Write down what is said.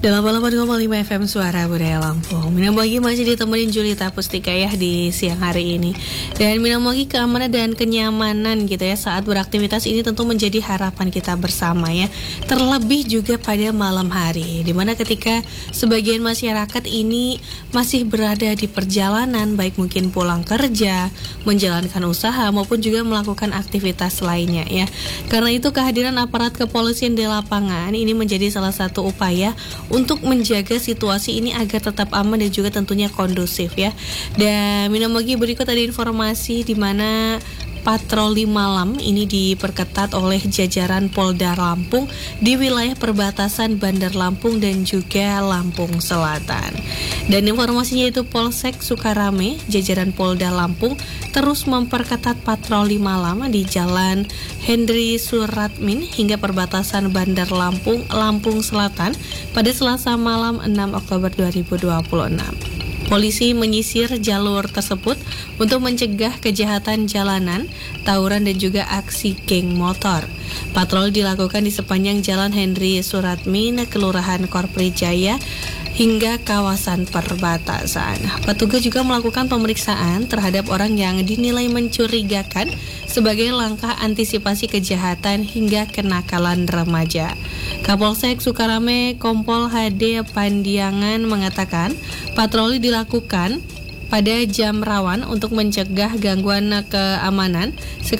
88,5 FM Suara Budaya Lampung. Minum Pagi masih ditemenin Julita Pustika ya di siang hari ini. Dan Minum Pagi keamanan dan kenyamanan gitu ya saat beraktivitas ini tentu menjadi harapan kita bersama ya. Terlebih juga pada malam hari, dimana ketika sebagian masyarakat ini masih berada di perjalanan, baik mungkin pulang kerja, menjalankan usaha maupun juga melakukan aktivitas lainnya ya. Karena itu kehadiran aparat kepolisian di lapangan ini menjadi salah satu upaya untuk menjaga situasi ini agar tetap aman dan juga tentunya kondusif ya. Dan Minum Pagi berikut ada informasi di mana patroli malam ini diperketat oleh jajaran Polda Lampung di wilayah perbatasan Bandar Lampung dan juga Lampung Selatan. Dan informasinya itu Polsek Sukarame, jajaran Polda Lampung terus memperketat patroli malam di Jalan Hendri Suratmin hingga perbatasan Bandar Lampung, Lampung Selatan pada Selasa malam 6 Oktober 2026. Polisi menyisir jalur tersebut untuk mencegah kejahatan jalanan, tawuran dan juga aksi geng motor. Patroli dilakukan di sepanjang Jalan Hendri Suratmin, Kelurahan Korpri Jaya hingga kawasan perbatasan. Petugas juga melakukan pemeriksaan terhadap orang yang dinilai mencurigakan sebagai langkah antisipasi kejahatan hingga kenakalan remaja. Kapolsek Sukarame Kompol HD Pandiangan mengatakan patroli dilakukan pada jam rawan untuk mencegah gangguan keamanan